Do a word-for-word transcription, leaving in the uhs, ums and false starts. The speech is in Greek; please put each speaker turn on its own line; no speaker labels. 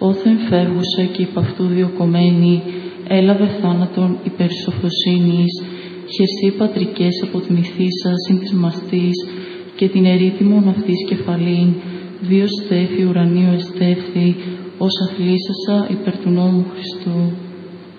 Πόθεν φεύγουσα και υπ' αυτού διοκομμένη, έλαβε θάνατον υπέρ της σοφροσύνης, χεσί πατρικές αποτιμηθήσα συν της μαστής, και την ερήτημον αυτής κεφαλήν, δύο στέφη ουρανίου εστέφθη, ως αθλήσασα υπέρ του νόμου Χριστού.